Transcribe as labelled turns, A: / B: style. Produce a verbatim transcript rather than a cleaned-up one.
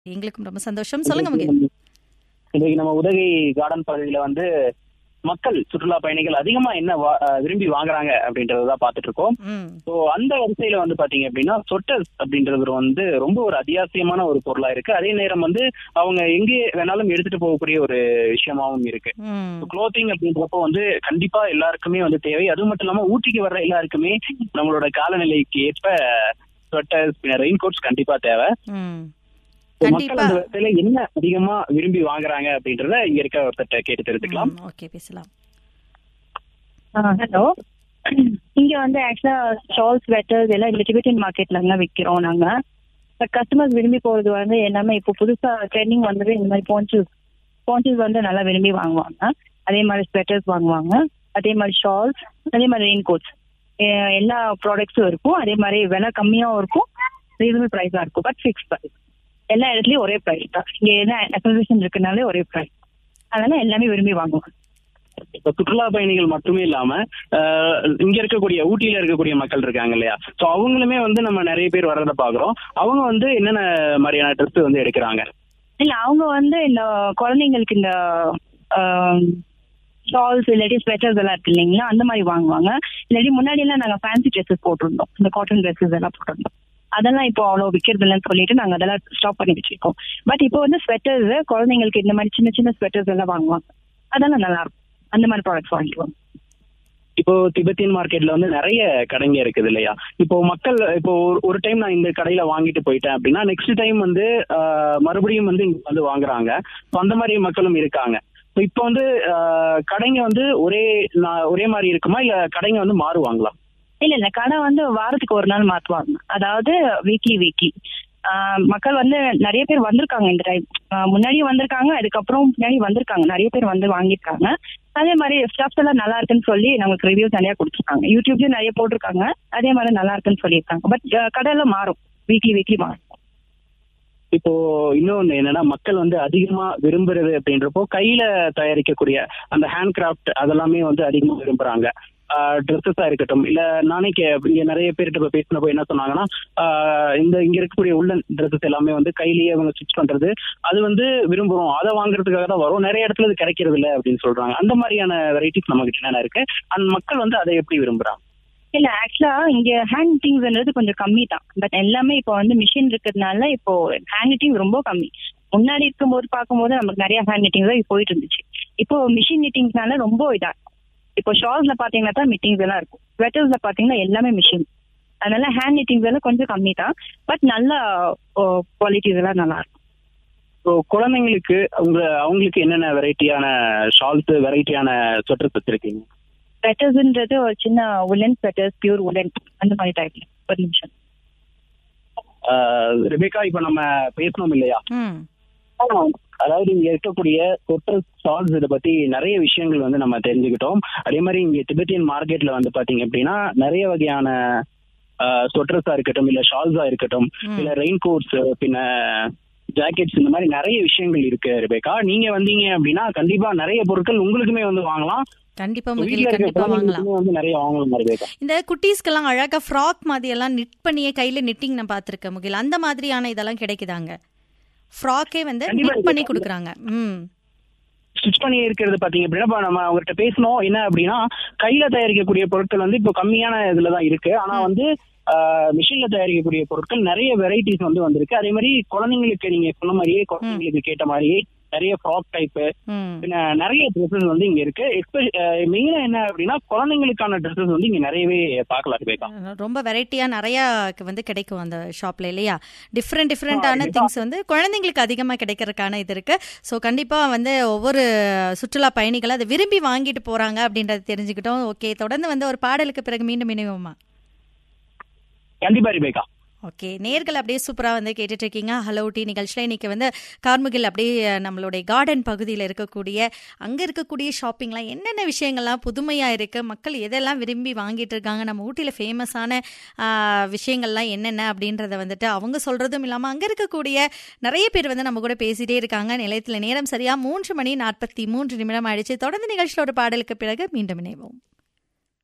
A: எங்களுக்கும் ரொம்ப சந்தோஷம். சொல்லுங்க முகில்.
B: இன்றைக்கு நம்ம உதகை கார்டன் பகுதியில வந்து மக்கள் சுற்றுலா பயணிகள் அதிகமா என்ன விரும்பி வாங்குறாங்க அப்படின்றதான் பாத்துட்டு இருக்கோம். ஸோ அந்த வரிசையில வந்து பாத்தீங்க அப்படின்னா சொட்டர்ஸ் அப்படின்றது வந்து ரொம்ப ஒரு அத்தியாவசியமான ஒரு பொருளா இருக்கு. அதே நேரம் வந்து அவங்க எங்கே வேணாலும் எடுத்துட்டு போகக்கூடிய ஒரு விஷயமாவும் இருக்கு. குளோத்திங் அப்படின்றப்போ வந்து கண்டிப்பா எல்லாருக்குமே வந்து தேவை. அது மட்டும் இல்லாம ஊட்டிக்கு வர்ற எல்லாருக்குமே நம்மளோட காலநிலைக்கு ஏற்ப ஸ்வெட்டர்ஸ், ரெயின் கோட்ஸ் கண்டிப்பா தேவை. மக்கள் அந்த வகையில என்ன அதிகமா விரும்பி வாங்குறாங்க அப்படின்றத இங்க இருக்க ஒருத்தட்ட கேட்டு தெரிஞ்சுக்கலாம்.
A: ஓகே, பேசலாம்.
C: ஹலோ, இங்க வந்து ஆக்சுவலா ஷால், ஸ்வெட்டர்ஸ் எல்லாம் இந்த டிபெட்டியன் மார்க்கெட்ல தான் விற்கிறோம் நாங்க. பட் கஸ்டமர்ஸ் விரும்பி போறது வந்து எல்லாமே இப்போ புதுசா ட்ரெண்டிங் வந்தது இந்த மாதிரி போன்சஸ் போன்சஸ் வந்து நல்லா விரும்பி வாங்குவாங்க. அதே மாதிரி ஸ்வெட்டர்ஸ் வாங்குவாங்க, அதே மாதிரி ஷால்ஸ், அதே மாதிரி ரெயின் கோட்ஸ், எல்லா ப்ராடக்ட்ஸும் இருக்கும். அதே மாதிரி விலை கம்மியாவும் இருக்கும், ரீசனபிள் ப்ரைஸா இருக்கும். பட் ஃபிக்ஸ் ப்ரைஸ், எல்லா இடத்துலயும் ஒரே ப்ரைஸ் தான். இங்க என்ன அசோசியேஷன் இருக்குனாலே ஒரே ப்ரைஸ், அதனால எல்லாமே விரும்பி வாங்குவாங்க.
B: இப்ப சுற்றுலா பயணிகள் மட்டுமே இல்லாம இங்க இருக்கக்கூடிய ஊட்டியில இருக்கக்கூடிய மக்கள் இருக்காங்க இல்லையா, சோ அவங்களுமே வந்து நம்ம நிறைய பேர் வர்றத பாக்குறோம். அவங்க வந்து என்னென்ன மாதிரியான ட்ரெஸ் வந்து எடுக்கிறாங்க?
C: இல்ல, அவங்க வந்து இந்த குழந்தைங்களுக்கு இந்த ஷால்ஸ் இல்லாட்டி ஸ்வெட்டர்ஸ் எல்லாம் இருக்கு இல்லைங்களா, அந்த மாதிரி வாங்குவாங்க. இல்லாட்டி முன்னாடி எல்லாம் நாங்க ஃபேன்சி ட்ரெஸ்ஸஸ் போட்டிருந்தோம், இந்த காட்டன் ட்ரெஸ்ஸஸ் எல்லாம் போட்டிருந்தோம். அதெல்லாம் இப்போ அவ்வளவு விற்கிறது இல்லைன்னு சொல்லிட்டு நாங்க அதெல்லாம் ஸ்டாப் பண்ணி வச்சிருக்கோம். பட் இப்போ வந்து ஸ்வெட்டர்ஸ், குழந்தைங்களுக்கு இந்த மாதிரி சின்ன சின்ன ஸ்வெட்டர்ஸ் எல்லாம் வாங்குவாங்க. அதெல்லாம் நல்லா இருக்கும், அந்த மாதிரி ப்ராடக்ட்ஸ் வாங்கிக்குவாங்க.
B: இப்போ திபெத்தியன் மார்க்கெட்ல வந்து நிறைய கடைங்க இருக்குது இல்லையா. இப்போ மக்கள் இப்போ ஒரு டைம் நான் இந்த கடையில வாங்கிட்டு போயிட்டேன் அப்படின்னா நெக்ஸ்ட் டைம் வந்து மறுபடியும் வந்து இங்க வந்து வாங்குறாங்க. அந்த மாதிரி மக்களும் இருக்காங்க. இப்போ வந்து கடைங்க வந்து ஒரே ஒரே மாதிரி இருக்குமா, இல்ல கடைங்க வந்து மாறுவாங்களா?
C: இல்ல இல்ல, கடை வந்து வாரத்துக்கு ஒரு நாள் மாத்துவாங்க. அதாவது வீக்லி வீக்லி மக்கள் வந்து நிறைய பேர் வந்திருக்காங்க இந்த டைம். முன்னாடியும் வந்திருக்காங்க, அதுக்கப்புறம் முன்னாடி வந்திருக்காங்க, நிறைய பேர் வந்து வாங்கியிருக்காங்க. அதே மாதிரி ஸ்டாஃப்ஸ் எல்லாம் நல்லா இருக்குன்னு சொல்லி நமக்கு ரிவ்யூஸ் நிறைய கொடுத்துருக்காங்க. யூடியூப்லயும் நிறைய போட்டிருக்காங்க, அதே மாதிரி நல்லா இருக்குன்னு சொல்லியிருக்காங்க. பட் கடையெல்லாம் மாறும், வீக்லி வீக்லி மாறும்.
B: இப்போ இன்னொன்னு என்னன்னா, மக்கள் வந்து அதிகமா விரும்புறது அப்படின்றப்போ கையில தயாரிக்கக்கூடிய அந்த ஹேண்ட் கிராஃப்ட் அதெல்லாமே வந்து அதிகமா விரும்புறாங்க. ட்ரெஸ்ஸஸா இருக்கட்டும், இல்ல நானே இங்க நிறைய பேர்கிட்ட பேசினப்போ என்ன சொன்னாங்கன்னா, இந்த இங்க இருக்கக்கூடிய உள்ளன் ட்ரெஸ்ஸஸ் எல்லாமே வந்து கையிலேயே அவங்க ஸ்டிச் பண்றது அது வந்து விரும்புறோம், அதை வாங்குறதுக்காக தான் வரும், நிறைய இடத்துல இது கிடைக்கிறது இல்லை அப்படின்னு சொல்றாங்க. அந்த மாதிரியான வெரைட்டிஸ் நம்ம கிட்ட என்ன இருக்கு, அந்த மக்கள் வந்து அதை எப்படி விரும்புறாங்க?
C: இல்ல, ஆக்சுவலா இங்க ஹேண்ட் நிட்டிங்ஸ்ன்றது கொஞ்சம் கம்மி தான். பட் எல்லாமே இப்போ வந்து மிஷின் இருக்கிறதுனால இப்போ ஹேண்ட் நிட்டிங் ரொம்ப கம்மி. முன்னாடி இருக்கும்போது பார்க்கும்போது நமக்கு நிறைய ஹேண்ட் நிட்டிங்ஸ் தான் போயிட்டு இருந்துச்சு. இப்போ மிஷின் நிட்டிங்ஸ்னால ரொம்ப இதா. இப்போ ஷால்ஸ்ல பாத்தீங்கன்னா தான் நிட்டிங்ஸ் எல்லாம் இருக்கும், ஸ்வெட்டர்ஸ்ல பாத்தீங்கன்னா எல்லாமே மிஷின். அதனால ஹேண்ட் நிட்டிங்ஸ் எல்லாம் கொஞ்சம் கம்மி தான், பட் நல்ல குவாலிட்டிஸ் எல்லாம் நல்லா இருக்கும்.
B: ஸோ குழந்தைங்களுக்கு அவங்க அவங்களுக்கு என்னென்ன வெரைட்டியான ஷால்ஸ், வெரைட்டியான ஸ்வெட்டர்ஸ் வச்சிருக்கீங்க?
C: ஸ்வெட்டர்ஸ்ன்றது ஒரு சின்ன உலன் ஸ்வெட்டர்ஸ், பியூர் உலன், அந்த மாதிரி டைப்ல. ஒரு நிமிஷம்
B: ரெபேக்கா, இப்ப நம்ம பேசணும் இல்லையா, அதாவது இங்க இருக்கக்கூடிய ஸ்வெட்டர், ஷால்ஸ் இதை பத்தி நிறைய விஷயங்கள் வந்து நம்ம தெரிஞ்சுக்கிட்டோம். அதே மாதிரி இங்க திபெத்தியன் மார்க்கெட்ல வந்து பாத்தீங்க அப்படின்னா நிறைய வகையான ஸ்வெட்டர்ஸா இருக்கட்டும், இல்ல ஷால்ஸா இருக்கட்டும், இல்ல ரெயின் கோட்ஸ், பின்ன ஜாக்கெட்ஸ், இந்த மாதிரி நிறைய விஷயங்கள் இருக்கு. ரெபேக்கா, நீங்க வந்தீங்க அப்படின்னா கண்டிப்பா நிறைய பொருட்கள் உங்களுக்குமே வந்து வாங்கலாம்.
A: கண்டிப்பா முகில், கண்டிப்பா வாங்கலாம்.
B: வந்து நிறைய வாங்கலாம்.
A: இந்த குட்டீஸ்க்கெல்லாம் அழகா ஃப்ராக் மாதிரி எல்லாம் நிட் பண்ணியே கையில நிட்டிங் நான் பாத்திருக்கேன் முகில். அந்த மாதிரியான இதெல்லாம் கிடைக்குதாங்க? ஃப்ராக்கே வந்து நிட் பண்ணி கொடுக்குறாங்க. ம்
B: ஸ்டிச் பண்ணி இருக்கிறது பாத்தீங்க அப்படின்னா நம்ம அவங்ககிட்ட பேசணும் என்ன அப்படின்னா, கையில தயாரிக்கக்கூடிய பொருட்கள் வந்து இப்போ கம்மியான இதுலதான் இருக்கு. ஆனா வந்து மிஷின்ல தயாரிக்கக்கூடிய பொருட்கள் நிறைய வெரைட்டிஸ் வந்து வந்திருக்கு. அதே மாதிரி குழந்தைங்களுக்கு நீங்க சொன்ன மாதிரியே குழந்தைங்களுக்கு கேட்ட மாதிரியே நிறைய ஃப்ராக் டைப், பின்ன நிறைய ட்ரெஸ்ஸஸ் வந்து இங்க இருக்கு. மெயினா என்ன அப்படின்னா குழந்தைங்களுக்கான ட்ரெஸ்ஸஸ் வந்து இங்க நிறையவே பார்க்கலாம்.
A: ரொம்ப வெரைட்டியா நிறைய வந்து கிடைக்கும் அந்த ஷாப்ல இல்லையா. டிஃப்ரெண்ட் டிஃப்ரெண்டான திங்ஸ் வந்து குழந்தைங்களுக்கு அதிகமா கிடைக்கிறதுக்கான இது இருக்கு. ஸோ கண்டிப்பா வந்து ஒவ்வொரு சுற்றுலா பயணிகளும் அதை விரும்பி வாங்கிட்டு போறாங்க அப்படின்றத தெரிஞ்சுக்கிட்டோம். ஓகே, தொடர்ந்து வந்து ஒரு பாடலுக்கு பிறகு மீண்டும் இணைவோமா?
B: கண்டிப்பா ரிபேக்கா.
A: ஓகே, நேர்கள் அப்படியே சூப்பராக வந்து கேட்டுட்டு இருக்கீங்க ஹலோ டி நிகழ்ச்சியில். இன்னைக்கு வந்து கார்முகில் அப்படியே நம்மளுடைய கார்டன் பகுதியில் இருக்கக்கூடிய அங்கே இருக்கக்கூடிய ஷாப்பிங்லாம் என்னென்ன விஷயங்கள்லாம் புதுமையாக இருக்குது, மக்கள் எதெல்லாம் விரும்பி வாங்கிட்டு இருக்காங்க, நம்ம ஊட்டியில் ஃபேமஸான விஷயங்கள்லாம் என்னென்ன அப்படின்றத வந்துட்டு அவங்க சொல்கிறதும் இல்லாமல் அங்கே இருக்கக்கூடிய நிறைய பேர் வந்து நம்ம கூட பேசிகிட்டே இருக்காங்க. நிலையத்தில் நேரம் சரியாக மூன்று மணி நாற்பத்தி மூன்று நிமிடம் ஆயிடுச்சு. தொடர்ந்து நிகழ்ச்சியில் ஒரு பாடலுக்கு பிறகு மீண்டும் இணைவோம்.